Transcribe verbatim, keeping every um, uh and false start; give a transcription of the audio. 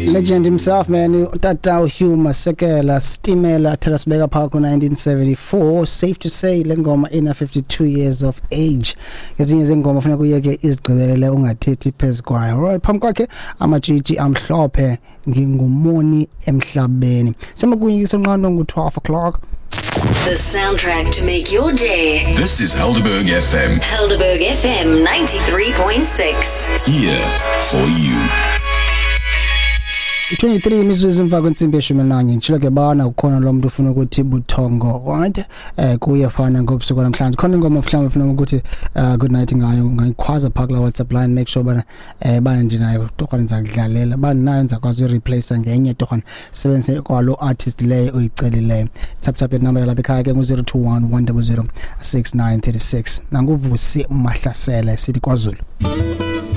Legend himself, man. Tata Hugh Masekela, Stimela, Terasbega Park in nineteen seventy-four. Safe to say, lengoma in fifty-two years of age. Ngezinye zengoma ufuna kuyeke izigqibelele ungathethi phezu kwayo. Alright, phambi kwakhe amajiji amhlophe ngingumoni emhlabeni. Sema kuyingisa nqando ngo twelve o'clock. The soundtrack to make your day. This is Helderberg F M. Helderberg F M ninety-three point six. Here for you. twenty-three imizuzu emva kwensimbi yeshumi nanye ngitshilo ke bana ukhona lo muntu ufuna ukuthi buthongo right eh kuye fana ngobusuku namhlanje khona ingoma mhlawumbe ufuna ukuthi uh, good night ngayo ngayikhwaza phaka la WhatsApp line make sure bana eh bana nje nayo tokhona ngizakudlalela bana nayo ngizakwazi ureplace ngenye tokhona sebenze kwalo artist leyo uyicelileyo tap tap number yala bekhaya ke ngo zero two one one zero zero six nine three six nanguvusi Mahlasela sithi kwaZulu.